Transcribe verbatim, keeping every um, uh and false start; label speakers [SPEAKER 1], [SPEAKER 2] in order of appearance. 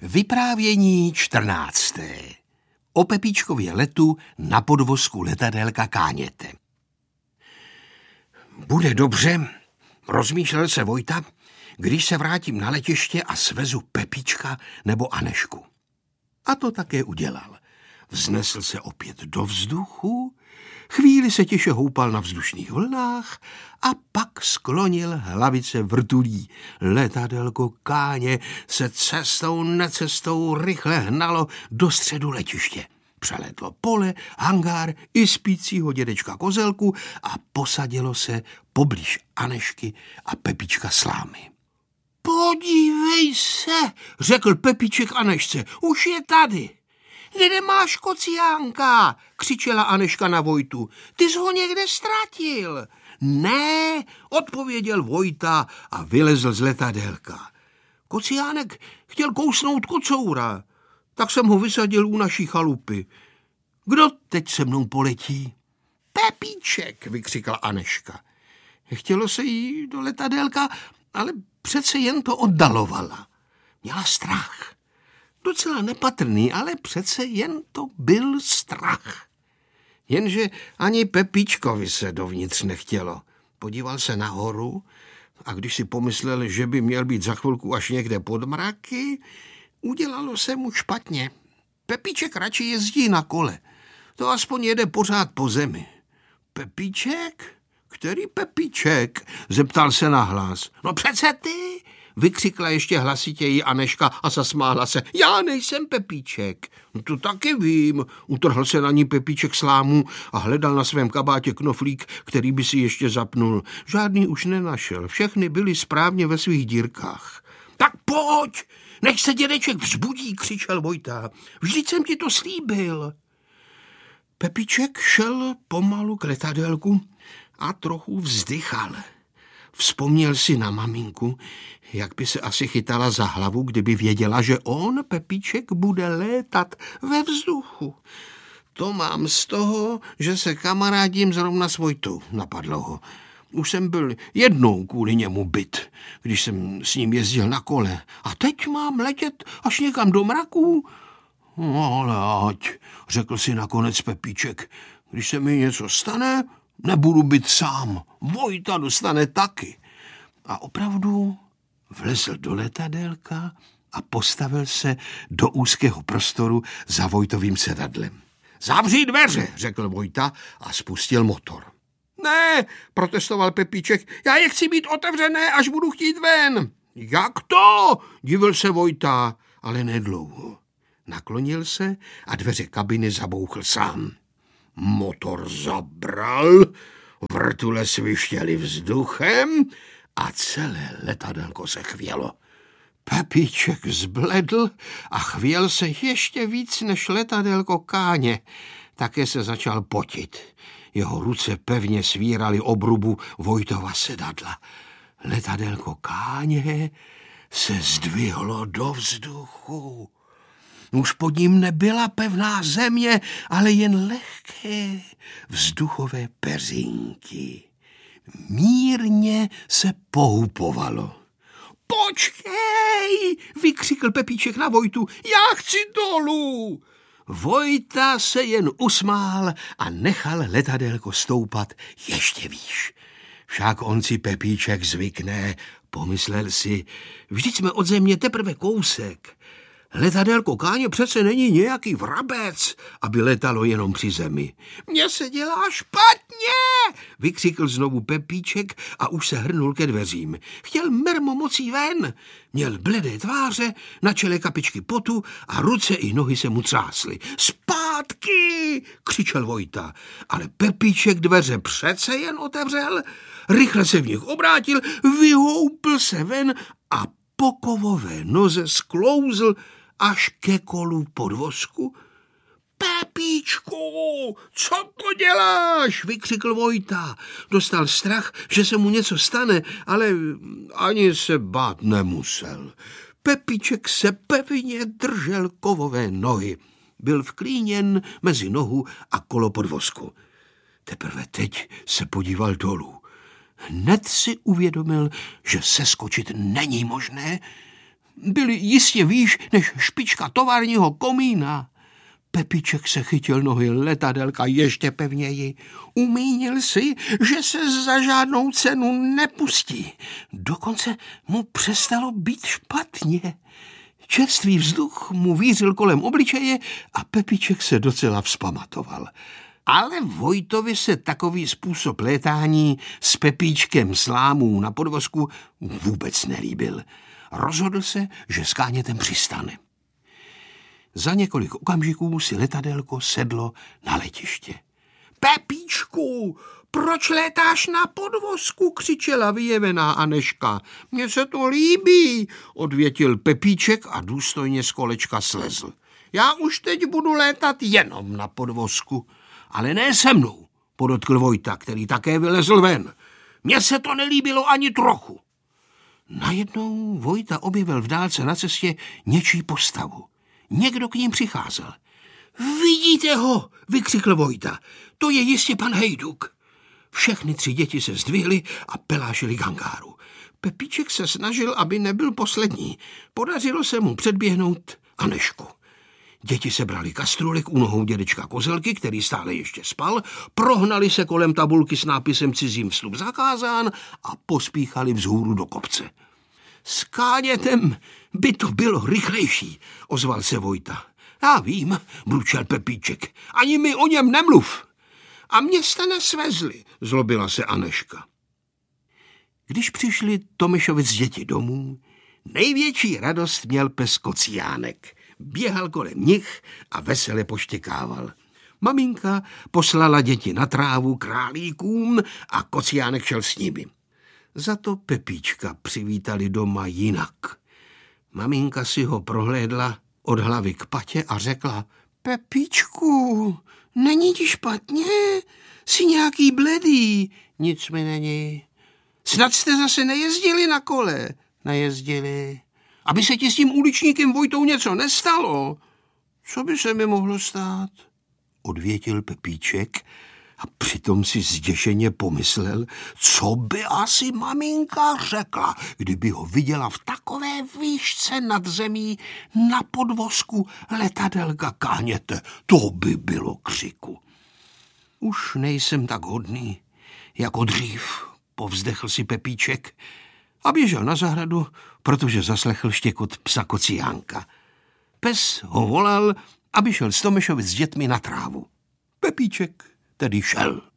[SPEAKER 1] Vyprávění čtrnácté. O Pepíčkově letu na podvozku letadélka Káněte. Bude dobře, rozmýšlel se Vojta, když se vrátím na letiště a svezu Pepíčka nebo Anežku. A to také udělal. Vznesl se opět do vzduchu, chvíli se těše houpal na vzdušných vlnách a pak sklonil hlavice vrtulí. Letadélko Káně se cestou necestou rychle hnalo do středu letiště. Přelétlo pole, hangár i spícího dědečka Kozelku a posadilo se poblíž Anežky a Pepíčka Slámy. Podívej se, řekl Pepíček Anežce, už je tady. Kde máš kociánka? Křičela Anežka na Vojtu. Ty jsi ho někde ztratil. Ne, odpověděl Vojta a vylezl z letadélka. Kociánek chtěl kousnout kocoura, tak jsem ho vysadil u naší chalupy. Kdo teď se mnou poletí? Pepíček, vykřikla Anežka. Chtělo se jí do letadélka, ale přece jen to oddalovala. Měla strach. Docela nepatrný, ale přece jen to byl strach. Jenže ani Pepíčkovi se dovnitř nechtělo. Podíval se nahoru a když si pomyslel, že by měl být za chvilku až někde pod mraky, udělalo se mu špatně. Pepíček radši jezdí na kole. To aspoň jede pořád po zemi. Pepíček? Který Pepíček? Zeptal se nahlas. No přece ty, vykřikla ještě hlasitěji Anežka a zasmála se. Já nejsem Pepíček. No to taky vím. Utrhl se na ní Pepíček Slámu a hledal na svém kabátě knoflík, který by si ještě zapnul. Žádný už nenašel. Všechny byly správně ve svých dírkách. Tak pojď, nech se dědeček vzbudí, křičel Vojta. Vždyť jsem ti to slíbil. Pepíček šel pomalu k letadélku a trochu vzdychal. Vzpomněl si na maminku, jak by se asi chytala za hlavu, kdyby věděla, že on, Pepíček, bude létat ve vzduchu. To mám z toho, že se kamarádím zrovna s Vojtou, napadlo ho. Už jsem byl jednou kvůli němu byt, když jsem s ním jezdil na kole. A teď mám letět až někam do mraků? No, ale ať, řekl si nakonec Pepíček, když se mi něco stane, nebudu být sám. Vojta dostane taky. A opravdu vlezl do letadélka a postavil se do úzkého prostoru za Vojtovým sedadlem. Zavři dveře, řekl Vojta a spustil motor. Ne, protestoval Pepíček, já je chci mít otevřené, až budu chtít ven. Jak to? Divil se Vojta, ale nedlouho. Naklonil se a dveře kabiny zabouchl sám. Motor zabral, vrtule svištěly vzduchem a celé letadélko se chvělo. Pepíček zbledl a chvěl se ještě víc než letadélko Káně. Také se začal potit. Jeho ruce pevně svíraly obrubu Vojtova sedadla. Letadélko Káně se zdvihlo do vzduchu. Už pod ním nebyla pevná země, ale jen lehké vzduchové peřinky. Mírně se pohupovalo. Počkej, vykřikl Pepíček na Vojtu, já chci dolů. Vojta se jen usmál a nechal letadélko stoupat ještě výš. Však on si Pepíček zvykne, pomyslel si, vždyť jsme od země teprve kousek. Letadélko Káně přece není nějaký vrabec, aby letalo jenom při zemi. Mně se dělá špatně, vykřikl znovu Pepíček a už se hrnul ke dveřím. Chtěl mermo mocí ven. Měl bledé tváře, na čele kapičky potu a ruce i nohy se mu třásly. Zpátky, křičel Vojta, ale Pepíček dveře přece jen otevřel, rychle se v nich obrátil, vyhoupl se ven a po kovové noze sklouzl až ke kolu podvozku. Pepíčku, co to děláš? Vykřikl Vojta. Dostal strach, že se mu něco stane, ale ani se bát nemusel. Pepíček se pevně držel kovové nohy. Byl vklíněn mezi nohu a kolo podvozku. Teprve teď se podíval dolů. Hned si uvědomil, že seskočit není možné. byli jistě výš než špička továrního komína. Pepíček se chytil nohy letadelka ještě pevněji. Umínil si, že se za žádnou cenu nepustí. Dokonce mu přestalo být špatně. Čerstvý vzduch mu vířil kolem obličeje a Pepíček se docela vzpamatoval. Ale Vojtovi se takový způsob létání s Pepíčkem slámů na podvozku vůbec nelíbil. Rozhodl se, že s Kánětem přistane. Za několik okamžiků si letadelko sedlo na letiště. Pepíčku, proč létáš na podvozku, křičela vyjevená Aneška. Mně se to líbí, odvětil Pepíček a důstojně z kolečka slezl. Já už teď budu létat jenom na podvozku. Ale ne se mnou, podotkl Vojta, který také vylezl ven. Mně se to nelíbilo ani trochu. Najednou Vojta objevil v dálce na cestě něčí postavu. Někdo k ním přicházel. Vidíte ho, vykřikl Vojta. To je jistě pan Hejduk. Všechny tři děti se zdvihly a pelášili gangáru. Pepíček se snažil, aby nebyl poslední. Podařilo se mu předběhnout Anešku. Děti sebrali kastrůlek u nohou dědečka Kozelky, který stále ještě spal, prohnali se kolem tabulky s nápisem cizím vstup zakázán a pospíchali vzhůru do kopce. S Kánětem by to bylo rychlejší, ozval se Vojta. Já vím, bručel Pepíček, ani mi o něm nemluv. A mě jste nesvezli, zlobila se Aneška. Když přišli Tomešovic děti domů, největší radost měl pes Kociánek. Běhal kolem nich a vesele poštěkával. Maminka poslala děti na trávu králíkům a Kociánek šel s nimi. Za to Pepíčka přivítali doma jinak. Maminka si ho prohlédla od hlavy k patě a řekla: Pepíčku, není ti špatně? Jsi nějaký bledý. Nic mi není. Snad jste zase nejezdili na kole? Nejezdili. Aby se ti s tím uličníkem Vojtou něco nestalo. Co by se mi mohlo stát? Odvětil Pepíček a přitom si zděšeně pomyslel, co by asi maminka řekla, kdyby ho viděla v takové výšce nad zemí na podvozku letadelka Káněte. To by bylo křiku. Už nejsem tak hodný jako dřív, povzdechl si Pepíček a běžel na zahradu, protože zaslechl štěkot psa Kociánka. Pes ho volal, aby šel s Tomešovi s dětmi na trávu. Pepíček tedy šel.